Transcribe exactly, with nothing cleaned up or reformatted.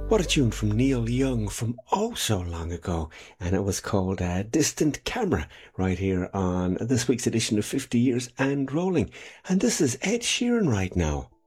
What a tune from Neil Young from oh so long ago, and it was called uh, Distant Camera, right here on this week's edition of fifty years and Rolling. And this is Ed Sheeran right now.